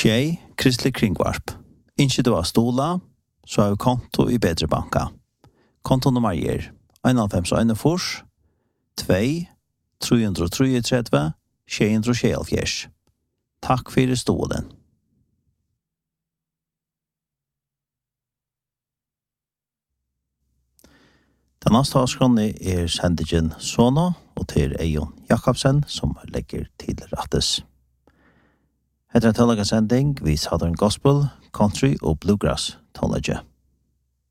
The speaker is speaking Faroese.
Tjej, Kristelig Kringvarp. Ikke du har stola, så har vi konto i Bedre Banka. Kontonummer er 91 2 333 676. Takk for stolen. Den neste avskrånne er sendingen Sono, og til Eion Jakobsen, som legger til rettes. Etter en tålaga sending, vi Southern Gospel, Country og Bluegrass tålaga.